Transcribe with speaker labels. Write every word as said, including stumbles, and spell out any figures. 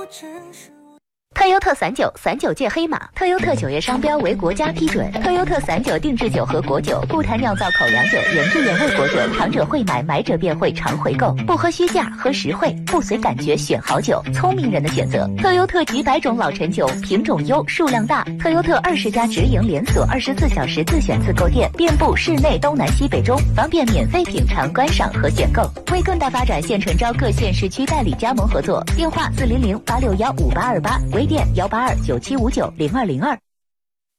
Speaker 1: 特优特散酒，散酒界黑马。特优特酒业商标为国家批准。特优特散酒定制酒和果酒，不谈酿造口粮酒，原汁原味果酒，尝者会买，买者便会常回购。不喝虚价，喝实惠，不随感觉选好酒，聪明人的选择。特优特几百种老陈酒，品种优，数量大。特优特二十家直营连锁，二十四小时自选自购店，遍布市内东南西北中，方便免费品尝、观赏和选购。为更大发展，现诚招各县市区代理加盟合作，电话四零零八六幺五八二八。微店幺八二九七五九零二零二。